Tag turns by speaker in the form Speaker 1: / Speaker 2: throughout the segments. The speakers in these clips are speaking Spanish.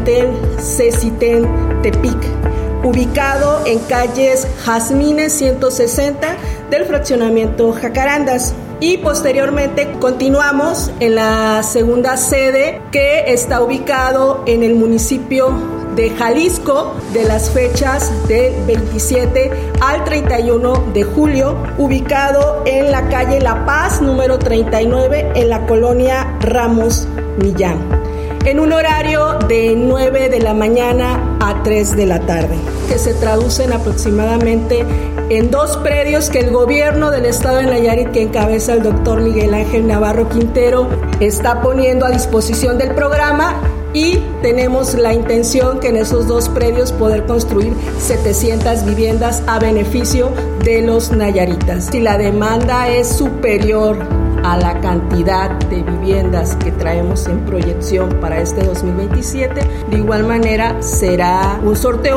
Speaker 1: del Cecitén Tepic, ubicado en calles Jazmines 160 del fraccionamiento Jacarandas. Y posteriormente continuamos en la segunda sede, que está ubicado en el municipio de Jalisco, de las fechas del 27 al 31 de julio, ubicado en la calle La Paz, número 39, en la colonia Ramos Millán, en un horario de 9 de la mañana a 3 de la tarde, que se traducen aproximadamente en 2 predios que el gobierno del estado de Nayarit, que encabeza el doctor Miguel Ángel Navarro Quintero, está poniendo a disposición del programa, y tenemos la intención que en esos 2 predios poder construir 700 viviendas a beneficio de los nayaritas. Si la demanda es superior a la cantidad de viviendas que traemos en proyección para este 2027, de igual manera será un sorteo.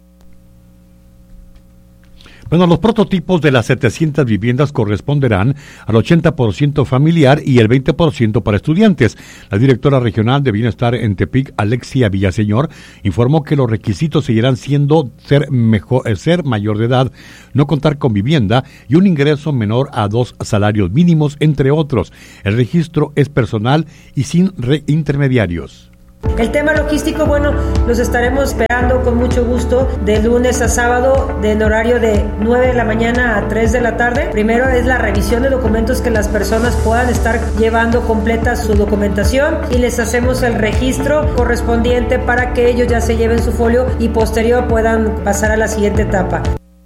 Speaker 2: Bueno, los prototipos de las 700 viviendas corresponderán al 80% familiar y el 20% para estudiantes. La directora regional de Bienestar en Tepic, Alexia Villaseñor, informó que los requisitos seguirán siendo ser mayor de edad, no contar con vivienda y un ingreso menor a 2 salarios mínimos, entre otros. El registro es personal y sin intermediarios.
Speaker 3: El tema logístico, bueno, los estaremos esperando con mucho gusto de lunes a sábado, del horario de 9 de la mañana a 3 de la tarde. Primero es la revisión de documentos, que las personas puedan estar llevando completa su documentación, y les hacemos el registro correspondiente para que ellos ya se lleven su folio y posterior puedan pasar a la siguiente etapa.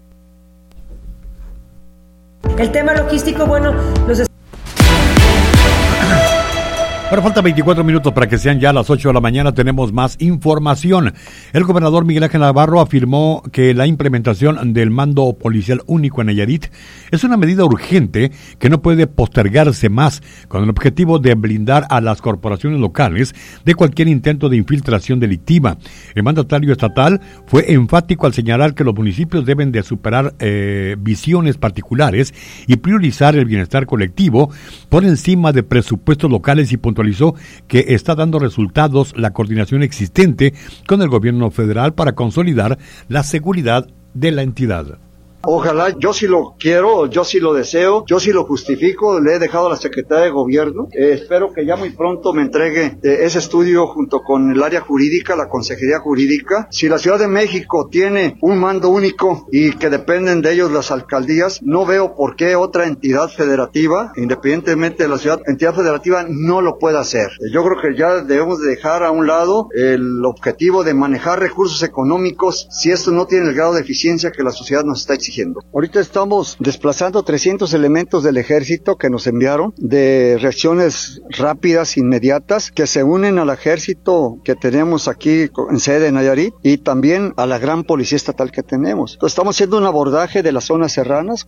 Speaker 3: El tema logístico, bueno,
Speaker 2: Bueno, faltan 24 minutos para que sean ya las 8 de la mañana. Tenemos más información. El gobernador Miguel Ángel Navarro afirmó que la implementación del mando policial único en Nayarit es una medida urgente que no puede postergarse más, con el objetivo de blindar a las corporaciones locales de cualquier intento de infiltración delictiva. El mandatario estatal fue enfático al señalar que los municipios deben de superar visiones particulares y priorizar el bienestar colectivo por encima de presupuestos locales, y puntualizó que está dando resultados la coordinación existente con el gobierno federal para consolidar la seguridad de la entidad.
Speaker 4: Ojalá, yo sí lo quiero, yo sí lo deseo, yo sí lo justifico, le he dejado a la Secretaría de Gobierno, espero que ya muy pronto me entregue ese estudio junto con el área jurídica, la Consejería Jurídica. Si la Ciudad de México tiene un mando único y que dependen de ellos las alcaldías, no veo por qué otra entidad federativa, independientemente de la entidad federativa, no lo pueda hacer. Yo creo que ya debemos de dejar a un lado el objetivo de manejar recursos económicos si esto no tiene el grado de eficiencia que la sociedad nos está exigiendo. Ahorita estamos desplazando 300 elementos del ejército que nos enviaron, de reacciones rápidas, inmediatas, que se unen al ejército que tenemos aquí en sede en Nayarit y también a la gran policía estatal que tenemos. Entonces, estamos haciendo un abordaje de las zonas serranas.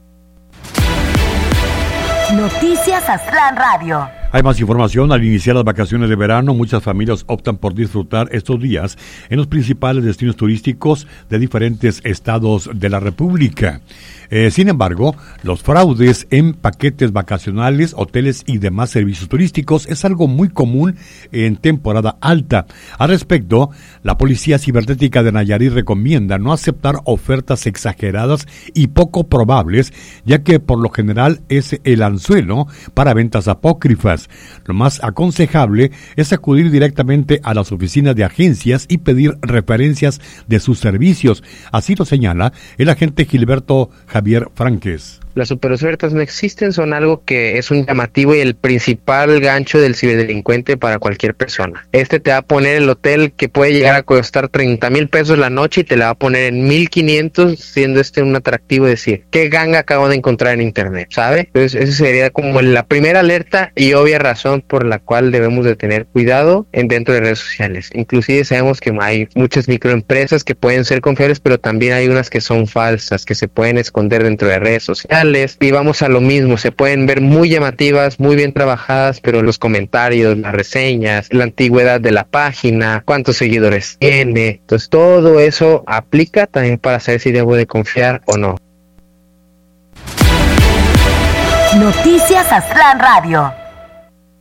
Speaker 5: Noticias Aztlán Radio.
Speaker 2: Hay más información. Al iniciar las vacaciones de verano, muchas familias optan por disfrutar estos días en los principales destinos turísticos de diferentes estados de la República. Sin embargo, los fraudes en paquetes vacacionales, hoteles y demás servicios turísticos es algo muy común en temporada alta. Al respecto, la Policía Cibernética de Nayarit recomienda no aceptar ofertas exageradas y poco probables, ya que por lo general es el anzuelo para ventas apócrifas. Lo más aconsejable es acudir directamente a las oficinas de agencias y pedir referencias de sus servicios. Así lo señala el agente Gilberto Javier Franques.
Speaker 6: Las superofertas no existen, son algo que es un llamativo y el principal gancho del ciberdelincuente para cualquier persona. Te va a poner el hotel que puede llegar a costar 30,000 pesos la noche y te la va a poner en 1,500, siendo un atractivo decir, ¿qué ganga acabo de encontrar en internet? ¿Sabe? Entonces esa sería como la primera alerta y obvia razón por la cual debemos de tener cuidado dentro de redes sociales. Inclusive sabemos que hay muchas microempresas que pueden ser confiables, pero también hay unas que son falsas, que se pueden esconder dentro de redes sociales. Y vamos a lo mismo, se pueden ver muy llamativas, muy bien trabajadas, pero los comentarios, las reseñas, la antigüedad de la página, cuántos seguidores tiene, entonces todo eso aplica también para saber si debo de confiar o no.
Speaker 5: Noticias Aztlán Radio.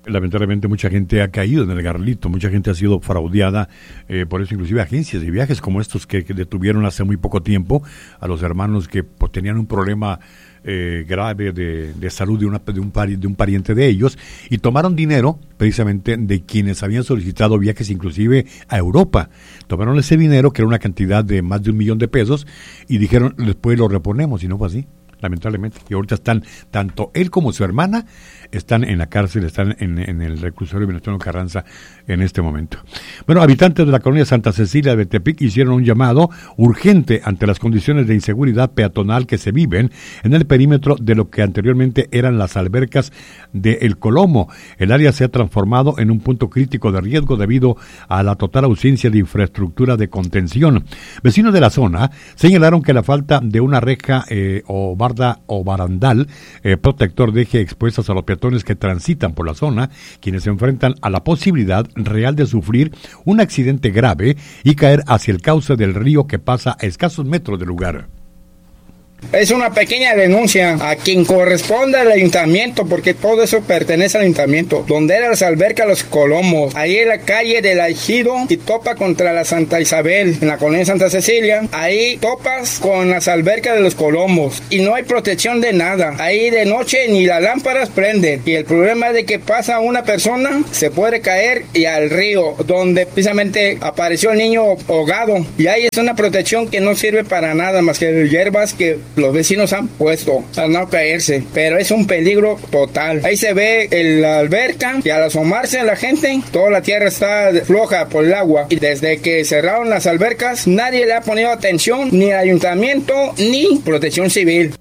Speaker 2: lamentablemente mucha gente ha caído en el garlito, mucha gente ha sido fraudeada, por eso inclusive agencias de viajes como estos que detuvieron hace muy poco tiempo a los hermanos que pues, tenían un problema grave de salud de un pariente de ellos, y tomaron dinero precisamente de quienes habían solicitado viajes inclusive a Europa. Tomaron ese dinero, que era una cantidad de más de $1 millón, y dijeron, después lo reponemos, y no fue así, lamentablemente. Y ahorita están, tanto él como su hermana, están en la cárcel, están en el reclusorio Venustiano Carranza en este momento. Bueno, habitantes de la colonia Santa Cecilia de Tepic hicieron un llamado urgente ante las condiciones de inseguridad peatonal que se viven en el perímetro de lo que anteriormente eran las albercas de El Colomo. El área se ha transformado en un punto crítico de riesgo debido a la total ausencia de infraestructura de contención. Vecinos de la zona señalaron que la falta de una reja o barda o barandal protector deje expuestas a los peatones que transitan por la zona, quienes se enfrentan a la posibilidad real de sufrir un accidente grave y caer hacia el cauce del río que pasa a escasos metros del lugar.
Speaker 7: Es una pequeña denuncia a quien corresponda al ayuntamiento, porque todo eso pertenece al ayuntamiento. Donde eran las albercas Los Colomos, ahí en la calle del Ejido y topa contra la Santa Isabel, en la colonia Santa Cecilia, ahí topas con las albercas de Los Colomos y no hay protección de nada. Ahí de noche ni las lámparas prenden, y el problema es de que pasa una persona, se puede caer y al río, donde precisamente apareció el niño ahogado, y ahí es una protección que no sirve para nada más que hierbas que los vecinos han puesto a no caerse, pero es un peligro total. Ahí se ve la alberca y al asomarse a la gente, toda la tierra está floja por el agua, y desde que cerraron las albercas nadie le ha ponido atención, ni el ayuntamiento ni Protección Civil.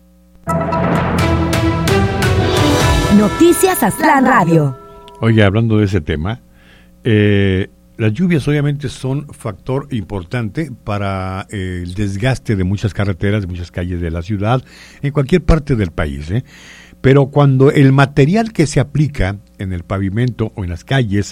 Speaker 5: Noticias Aztlán Radio.
Speaker 2: Oye, hablando de ese tema, las lluvias obviamente son factor importante para el desgaste de muchas carreteras, de muchas calles de la ciudad, en cualquier parte del país, Pero cuando el material que se aplica en el pavimento o en las calles,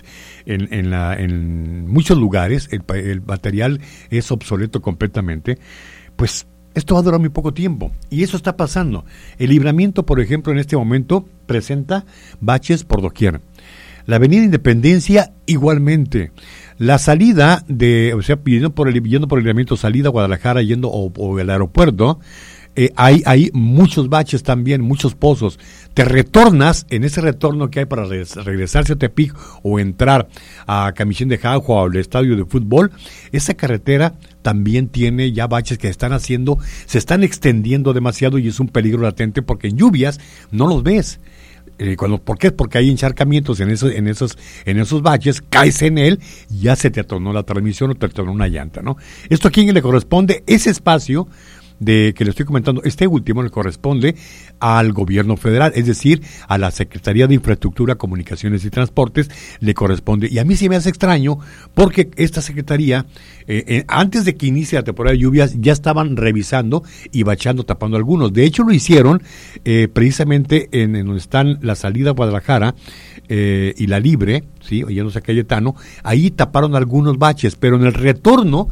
Speaker 2: en muchos lugares, el material es obsoleto completamente, pues esto va a durar muy poco tiempo, y eso está pasando. El Libramiento, por ejemplo, en este momento presenta baches por doquier. La avenida Independencia igualmente. La salida yendo por el Libramiento, salida a Guadalajara, yendo o el aeropuerto, hay muchos baches también, muchos pozos. Te retornas, en ese retorno que hay para regresarse a Tepic o entrar a Camichín de Jauja o al estadio de fútbol, esa carretera también tiene ya baches que se están extendiendo demasiado, y es un peligro latente porque en lluvias no los ves. ¿Por qué? Porque hay encharcamientos en esos baches, caes en él y ya se te atornó la transmisión o te atornó una llanta, ¿no? Esto a quién le corresponde, ese espacio que le estoy comentando, este último le corresponde al gobierno federal, es decir, a la Secretaría de Infraestructura, Comunicaciones y Transportes le corresponde. Y a mí sí me hace extraño porque esta secretaría, antes de que inicie la temporada de lluvias, ya estaban revisando y bachando, tapando algunos. De hecho, lo hicieron precisamente en donde están la salida a Guadalajara y la Libre, ¿sí? Oyéndose a Cayetano, ahí taparon algunos baches, pero en el retorno,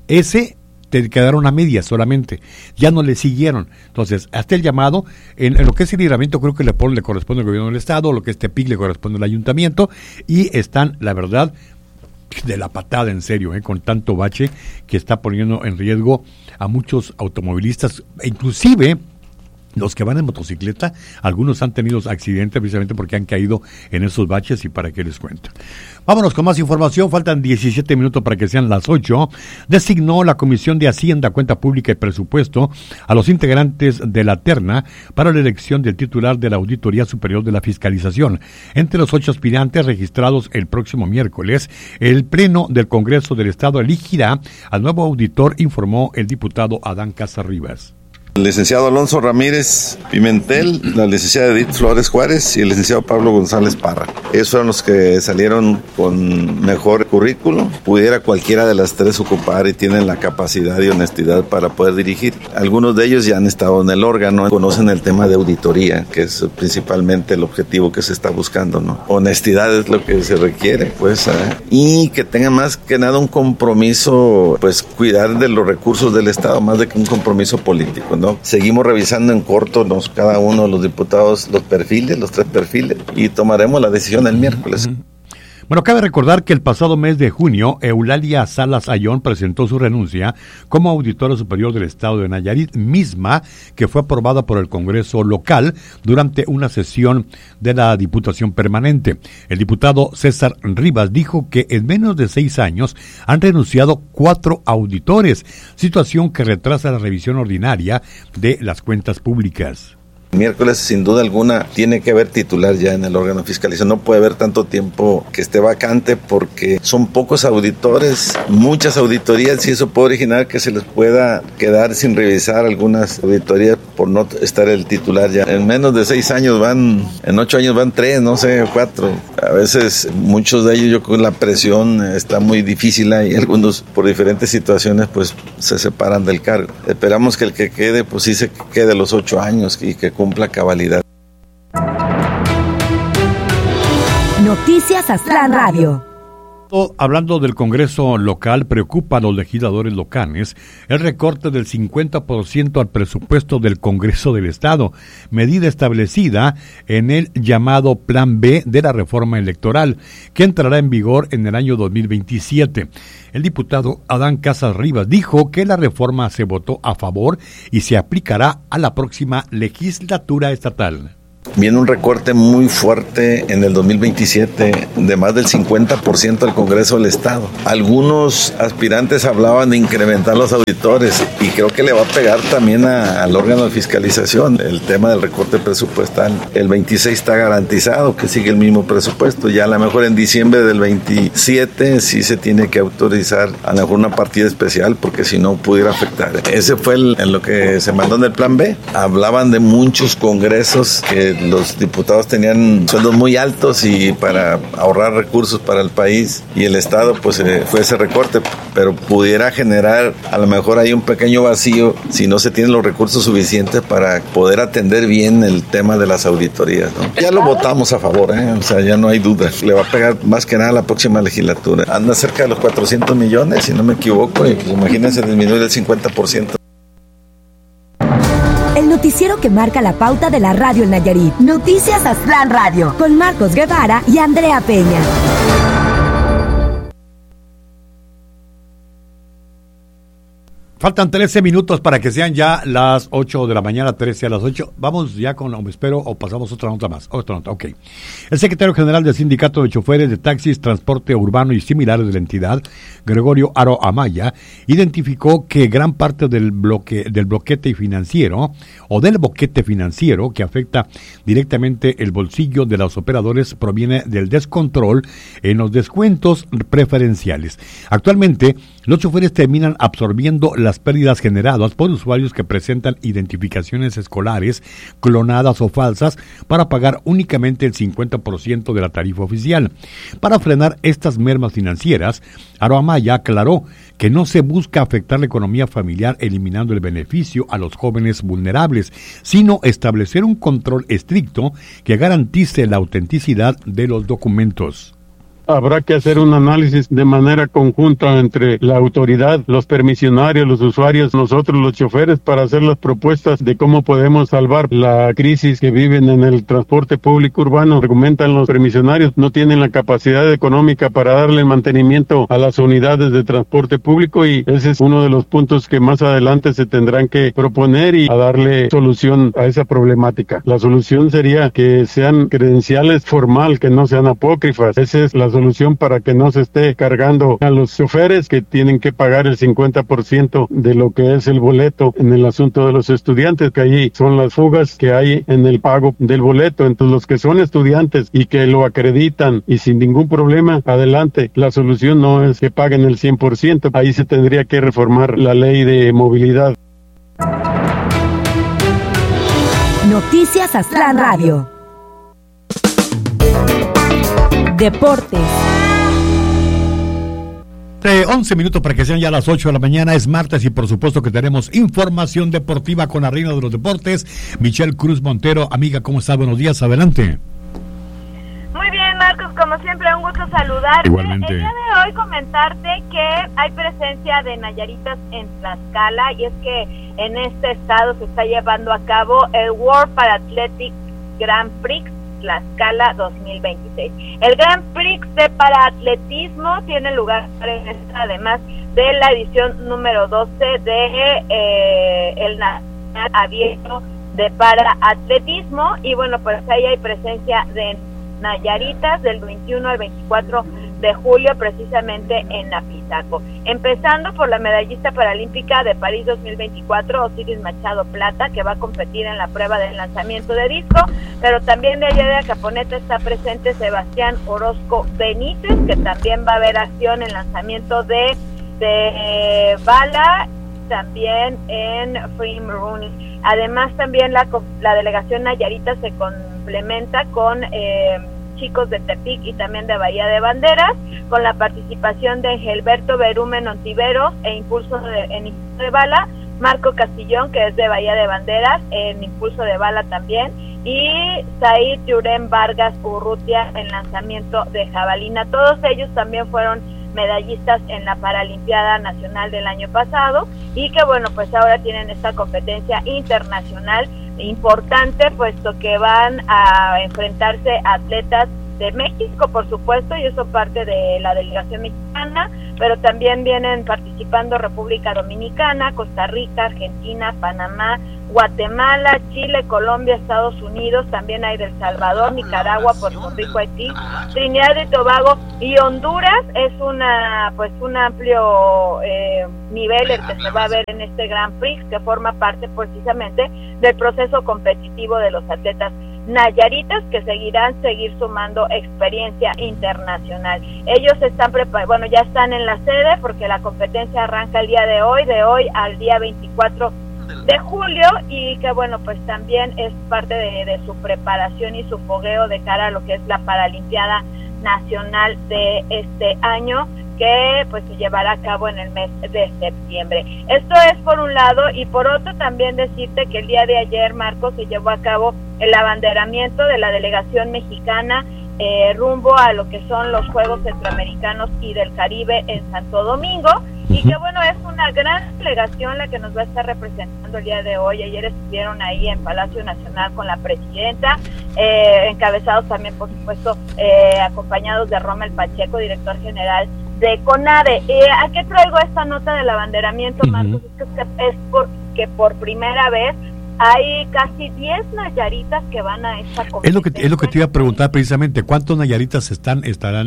Speaker 2: te quedaron a medias solamente, ya no le siguieron. Entonces, hasta el llamado, en lo que es el Libramiento, creo que le corresponde al gobierno del estado, lo que es Tepic le corresponde al ayuntamiento, y están, la verdad, de la patada, en serio, con tanto bache que está poniendo en riesgo a muchos automovilistas, inclusive los que van en motocicleta. Algunos han tenido accidentes precisamente porque han caído en esos baches, y para qué les cuento. Vámonos con más información, faltan 17 minutos para que sean las 8. Designó la Comisión de Hacienda, Cuenta Pública y Presupuesto a los integrantes de la terna para la elección del titular de la Auditoría Superior de la Fiscalización. Entre los 8 aspirantes registrados el próximo miércoles, el Pleno del Congreso del Estado elegirá al nuevo auditor, informó el diputado Adán Casarribas.
Speaker 8: El licenciado Alonso Ramírez Pimentel, la licenciada Edith Flores Juárez y el licenciado Pablo González Parra. Esos fueron los que salieron con mejor currículum. Pudiera cualquiera de las tres ocupar y tienen la capacidad y honestidad para poder dirigir. Algunos de ellos ya han estado en el órgano, conocen el tema de auditoría, que es principalmente el objetivo que se está buscando, ¿no? Honestidad es lo que se requiere, pues, y que tengan más que nada un compromiso, pues, cuidar de los recursos del Estado, más de que un compromiso político, ¿no? no, seguimos revisando en corto cada uno de los diputados los perfiles, los 3 perfiles, y tomaremos la decisión el miércoles.
Speaker 2: Bueno, cabe recordar que el pasado mes de junio, Eulalia Salas Ayón presentó su renuncia como auditora superior del Estado de Nayarit, misma que fue aprobada por el Congreso local durante una sesión de la Diputación Permanente. El diputado César Rivas dijo que en menos de 6 años han renunciado 4 auditores, situación que retrasa la revisión ordinaria de las cuentas públicas.
Speaker 8: Miércoles, sin duda alguna, tiene que haber titular ya en el órgano fiscalizador. No puede haber tanto tiempo que esté vacante porque son pocos auditores, muchas auditorías, y eso puede originar que se les pueda quedar sin revisar algunas auditorías por no estar el titular ya. En menos de 6 años en 8 años van 3, no sé, 4. A veces muchos de ellos, yo creo que la presión está muy difícil y algunos por diferentes situaciones pues se separan del cargo. Esperamos que el que quede pues sí se quede los 8 años y que cumpla cabalidad.
Speaker 5: Noticias Aztlán Radio.
Speaker 2: Hablando del Congreso local, preocupa a los legisladores locales el recorte del 50% al presupuesto del Congreso del Estado, medida establecida en el llamado Plan B de la reforma electoral, que entrará en vigor en el año 2027. El diputado Adán Casas Rivas dijo que la reforma se votó a favor y se aplicará a la próxima legislatura estatal.
Speaker 8: Viene un recorte muy fuerte en el 2027 de más del 50% al Congreso del Estado. Algunos aspirantes hablaban de incrementar los auditores y creo que le va a pegar también al órgano de fiscalización el tema del recorte presupuestal. El 26 está garantizado que sigue el mismo presupuesto. Ya a lo mejor en diciembre del 27 sí se tiene que autorizar a lo mejor una partida especial porque si no pudiera afectar. Ese fue en lo que se mandó en el Plan B. Hablaban de muchos congresos que los diputados tenían sueldos muy altos y para ahorrar recursos para el país y el Estado pues fue ese recorte, pero pudiera generar a lo mejor hay un pequeño vacío si no se tienen los recursos suficientes para poder atender bien el tema de las auditorías, ¿no? Ya lo votamos a favor, o sea, ya no hay duda, le va a pegar más que nada a la próxima legislatura. Anda cerca de los 400 millones, si no me equivoco, y pues imagínense disminuir el 50%.
Speaker 5: El noticiero que marca la pauta de la radio en Nayarit. Noticias Aztlán Radio, con Marcos Guevara y Andrea Peña.
Speaker 2: Faltan 13 minutos para que sean ya las 8 de la mañana, 13 a las 8. Vamos ya con, espero, o pasamos otra nota más. Otra nota, ok. El secretario general del Sindicato de Choferes de Taxis, Transporte Urbano y Similares de la entidad, Gregorio Aro Amaya, identificó que gran parte del boquete financiero que afecta directamente el bolsillo de los operadores proviene del descontrol en los descuentos preferenciales. Actualmente, los choferes terminan absorbiendo las pérdidas generadas por usuarios que presentan identificaciones escolares clonadas o falsas para pagar únicamente el 50% de la tarifa oficial. Para frenar estas mermas financieras, Aro Amaya aclaró que no se busca afectar la economía familiar eliminando el beneficio a los jóvenes vulnerables, sino establecer un control estricto que garantice la autenticidad de los documentos.
Speaker 9: Habrá que hacer un análisis de manera conjunta entre la autoridad, los permisionarios, los usuarios, nosotros los choferes, para hacer las propuestas de cómo podemos salvar la crisis que viven en el transporte público urbano. Argumentan los permisionarios, no tienen la capacidad económica para darle mantenimiento a las unidades de transporte público y ese es uno de los puntos que más adelante se tendrán que proponer y a darle solución a esa problemática. La solución sería que sean credenciales formal, que no sean apócrifas. Esa es la solución para que no se esté cargando a los choferes que tienen que pagar el 50% de lo que es el boleto en el asunto de los estudiantes, que ahí son las fugas que hay en el pago del boleto. Entonces los que son estudiantes y que lo acreditan y sin ningún problema, adelante. La solución no es que paguen el 100%, ahí se tendría que reformar la ley de movilidad.
Speaker 5: Noticias Aztlán Radio. Deportes.
Speaker 2: 11 minutos para que sean ya las 8 de la mañana, es martes y por supuesto que tenemos información deportiva con la reina de los deportes, Michelle Cruz Montero. Amiga, ¿cómo está? Buenos días, adelante.
Speaker 10: Muy bien, Marcos, como siempre, un gusto saludarte.
Speaker 2: Igualmente.
Speaker 10: El día de hoy comentarte que hay presencia de nayaritas en Tlaxcala, y es que en este estado se está llevando a cabo el World Parathletic Grand Prix Tlaxcala 2026. El Grand Prix de paraatletismo tiene lugar en esta, además de la edición número 12 de el Nacional Abierto de Paraatletismo, y bueno, pues ahí hay presencia de nayaritas del 21 al 24 de julio, precisamente en Apizaco. Empezando por la medallista paralímpica de París 2024, Osiris Machado Plata, que va a competir en la prueba del lanzamiento de disco, pero también de allá de Acaponeta está presente Sebastián Orozco Benítez, que también va a haber acción en lanzamiento de bala, también en free running. Además, también la delegación nayarita se complementa con chicos de Tepic y también de Bahía de Banderas, con la participación de Gilberto Berumen Ontiveros en impulso de bala, Marco Castillón, que es de Bahía de Banderas, en impulso de bala también, y Said Yuren Vargas Urrutia en lanzamiento de jabalina. Todos ellos también fueron medallistas en la Paralimpiada Nacional del año pasado, y que bueno, pues ahora tienen esta competencia internacional importante, puesto que van a enfrentarse a atletas de México, por supuesto. Ellos son parte de la delegación mexicana, pero también vienen participando República Dominicana, Costa Rica, Argentina, Panamá, Guatemala, Chile, Colombia, Estados Unidos, también hay de El Salvador, Nicaragua, Puerto Rico, Haití, Trinidad y Tobago y Honduras. Es un amplio nivel el que se va a ver en este Grand Prix, que forma parte precisamente del proceso competitivo de los atletas nayaritas, que seguir sumando experiencia internacional. Ellos están ya están en la sede, porque la competencia arranca el día de hoy al día 24 de julio, y que bueno, pues también es parte de su preparación y su fogueo de cara a lo que es la Paralimpiada Nacional de este año, que pues se llevará a cabo en el mes de septiembre. Esto es por un lado, y por otro también decirte que el día de ayer, Marcos, se llevó a cabo el abanderamiento de la delegación mexicana rumbo a lo que son los Juegos Centroamericanos y del Caribe en Santo Domingo, y que bueno, es una gran delegación la que nos va a estar representando el día de hoy. Ayer estuvieron ahí en Palacio Nacional con la presidenta, encabezados también, por supuesto, acompañados de Rommel Pacheco, director general de CONADE. ¿A qué traigo esta nota del abanderamiento, Marcos? Es porque por primera vez hay casi 10 nayaritas que van a esta competencia.
Speaker 2: Es lo que te iba a preguntar precisamente, ¿cuántos nayaritas van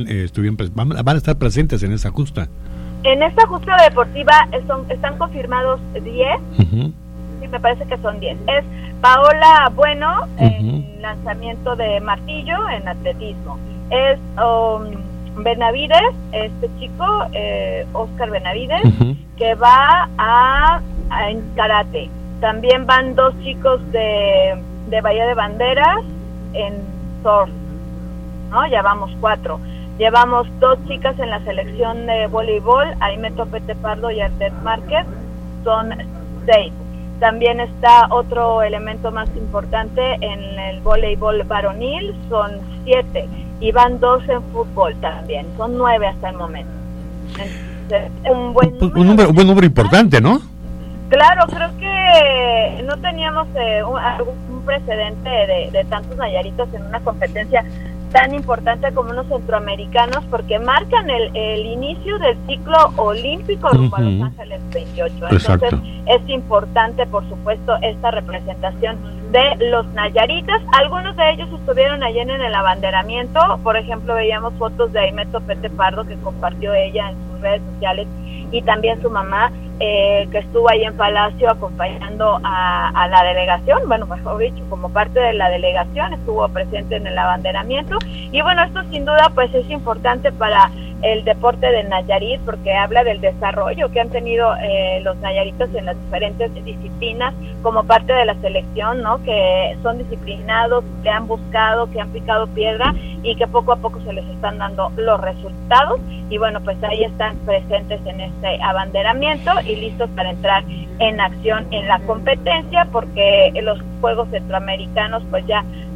Speaker 2: a estar presentes en esa justa?
Speaker 10: En esta justa deportiva están confirmados 10, sí, me parece que son 10. Es Paola Bueno en lanzamiento de martillo en atletismo. Es Benavides, este chico, Oscar Benavides, que va en karate. También van 2 chicos de Bahía de Banderas en surf, ¿no? Ya vamos 4. Llevamos 2 chicas en la selección de voleibol, Aime Topete Pardo y Artet Márquez, son 6. También está otro elemento más importante en el voleibol varonil, son 7. Y van 2 en fútbol también, son 9 hasta el momento. Entonces, un buen
Speaker 2: número importante, ¿no?
Speaker 10: Claro, creo que no teníamos un precedente de tantos nayaritos en una competencia tan importante como unos centroamericanos, porque marcan el inicio del ciclo olímpico rumbo a Los Ángeles 28. Entonces, exacto, es importante, por supuesto, esta representación de los nayaritas. Algunos de ellos estuvieron allí en el abanderamiento. Por ejemplo, veíamos fotos de Aime Topete Pardo, que compartió ella en sus redes sociales, y también su mamá, que estuvo ahí en Palacio acompañando a la delegación, bueno, mejor dicho, como parte de la delegación, estuvo presente en el abanderamiento. Y bueno, esto sin duda pues es importante para el deporte de Nayarit, porque habla del desarrollo que han tenido los nayaritos en las diferentes disciplinas como parte de la selección, ¿no? Que son disciplinados, que han buscado, que han picado piedra y que poco a poco se les están dando los resultados. Y bueno, pues ahí están presentes en este abanderamiento y listos para entrar en acción en la competencia, porque los Juegos Centroamericanos pues ya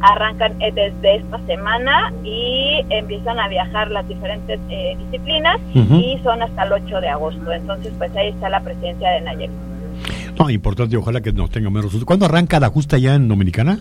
Speaker 10: arrancan desde esta semana y empiezan a viajar las diferentes disciplinas y son hasta el 8 de agosto. Entonces, pues ahí está la presidencia de Nayarit.
Speaker 2: No, importante, ojalá que nos tenga menos resultados. ¿Cuándo arranca la justa ya en Dominicana?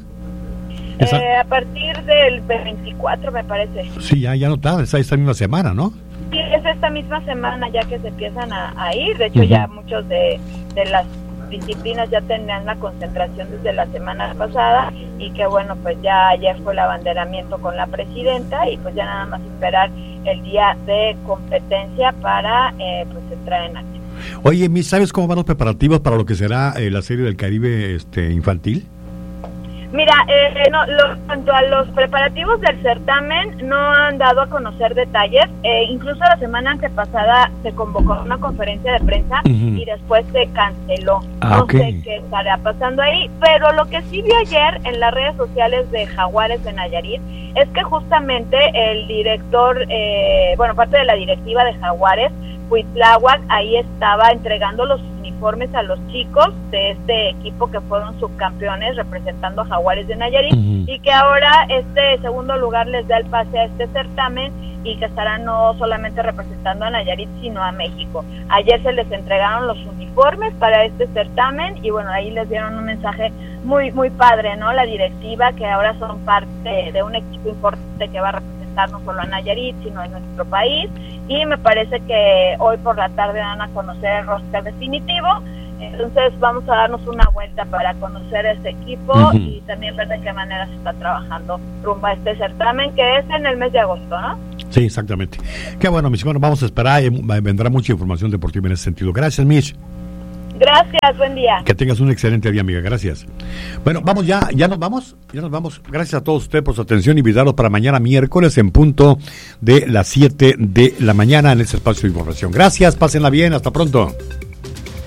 Speaker 10: A partir del 24, me parece.
Speaker 2: Sí, ya no tarda, esta misma semana, ¿no?
Speaker 10: Sí, es esta misma semana ya que se empiezan a ir. De hecho, ya muchos de las disciplinas ya tenían la concentración desde la semana pasada y que bueno, pues ya ayer fue el abanderamiento con la presidenta y pues ya nada más esperar el día de competencia para pues entrar en acción.
Speaker 2: Oye, ¿sabes cómo van los preparativos para lo que será la Serie del Caribe infantil?
Speaker 10: Mira, cuanto a los preparativos del certamen, no han dado a conocer detalles. Incluso la semana antepasada se convocó una conferencia de prensa y después se canceló. No sé qué estará pasando ahí, pero lo que sí vi ayer en las redes sociales de Jaguares de Nayarit es que justamente el director, parte de la directiva de Jaguares, Huitláhuac, ahí estaba entregando los uniformes a los chicos de este equipo que fueron subcampeones representando a Jaguares de Nayarit y que ahora este segundo lugar les da el pase a este certamen y que estarán no solamente representando a Nayarit sino a México. Ayer se les entregaron los uniformes para este certamen y bueno, ahí les dieron un mensaje muy muy padre, ¿no? La directiva, que ahora son parte de un equipo importante que va a representar no solo a Nayarit sino a nuestro país, y me parece que hoy por la tarde van a conocer el roster definitivo. Entonces vamos a darnos una vuelta para conocer este equipo y también ver de qué manera se está trabajando rumbo a este certamen que es en el mes de agosto, ¿no?
Speaker 2: Sí, exactamente. Qué bueno, mis hermanos, vamos a esperar, vendrá mucha información deportiva en ese sentido. Gracias, Mish.
Speaker 10: Gracias, buen día.
Speaker 2: Que tengas un excelente día, amiga, gracias. Bueno, vamos ya nos vamos. Gracias a todos ustedes por su atención, invitarlos para mañana miércoles en punto de las 7 de la mañana en este espacio de información. Gracias, pásenla bien, hasta pronto.